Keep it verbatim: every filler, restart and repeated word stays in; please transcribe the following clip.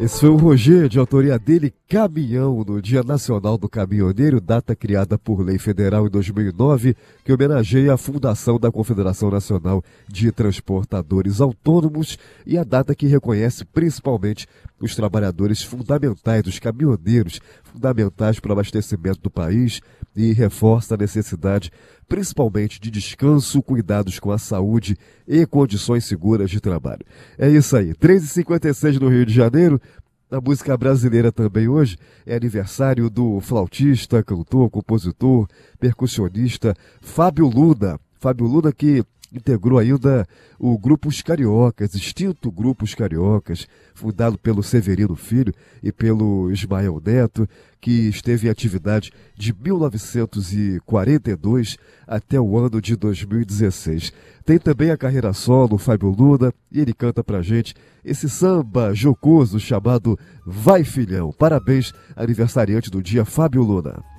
Esse foi o Roger, de autoria dele, Caminhão, no Dia Nacional do Caminhoneiro, data criada por lei federal em dois mil e nove, que homenageia a fundação da Confederação Nacional de Transportadores Autônomos e a data que reconhece principalmente os trabalhadores fundamentais, os caminhoneiros fundamentais para o abastecimento do país e reforça a necessidade principalmente de descanso, cuidados com a saúde e condições seguras de trabalho. É isso aí, três e cinquenta e seis no Rio de Janeiro. Na música brasileira também hoje é aniversário do flautista, cantor, compositor, percussionista Fábio Luna. Fábio Luna que integrou ainda o Grupo Os Cariocas, extinto Grupo Os Cariocas, fundado pelo Severino Filho e pelo Ismael Neto, que esteve em atividade de mil novecentos e quarenta e dois até o ano de dois mil e dezesseis. Tem também a carreira solo, Fábio Luna, e ele canta pra gente esse samba jocoso chamado Vai Filhão. Parabéns, aniversariante do dia, Fábio Luna.